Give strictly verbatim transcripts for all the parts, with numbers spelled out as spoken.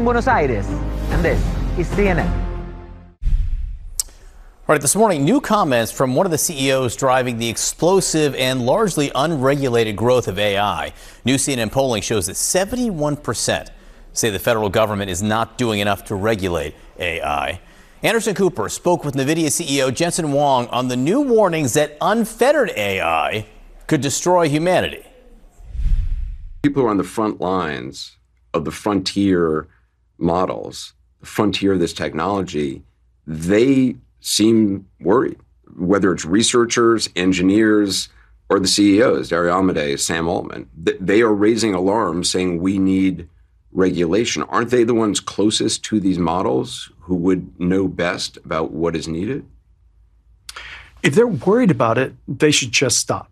Buenos Aires, and this is C N N. All right, this morning, new comments from one of the C E Os driving the explosive and largely unregulated growth of A I. New C N N polling shows that seventy-one percent say the federal government is not doing enough to regulate A I. Anderson Cooper spoke with NVIDIA C E O Jensen Huang on the new warnings that unfettered A I could destroy humanity. People who are on the front lines of the frontier models, the frontier of this technology, they seem worried, whether it's researchers, engineers, or the C E Os, Dario Amodei, Sam Altman. They are raising alarms saying we need regulation. Aren't they the ones closest to these models who would know best about what is needed? If they're worried about it, they should just stop.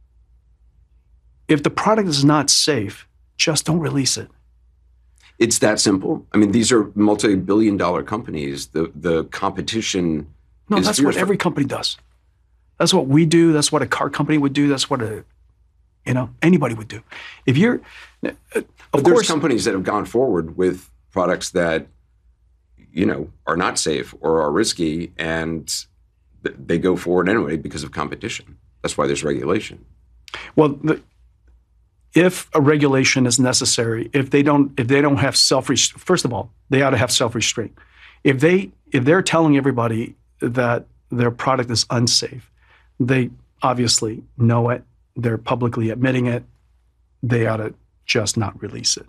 If the product is not safe, just don't release it. It's that simple. I mean, these are multi-billion dollar companies. The the competition No, is that's fierce. what every company does. That's what we do. That's what a car company would do. That's what a, you know, anybody would do. If you're, uh, of But course, there's companies that have gone forward with products that, you know, are not safe or are risky, and th- they go forward anyway because of competition. That's why there's regulation. well, the, if a regulation is necessary, if they don't, if they don't have self, first of all, they ought to have self-restraint. If they, if they're telling everybody that their product is unsafe, they obviously know it. They're publicly admitting it. They ought to just not release it.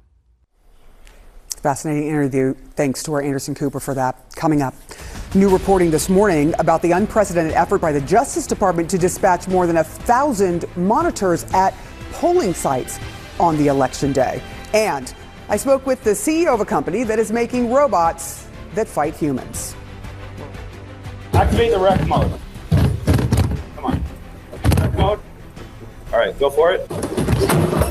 Fascinating interview. Thanks to our Anderson Cooper for that. Coming up, new reporting this morning about the unprecedented effort by the Justice Department to dispatch more than a thousand monitors at polling sites on the election day. And I spoke with the C E O of a company that is making robots that fight humans. Activate the rec mode. Come on. Rec mode. All right, go for it.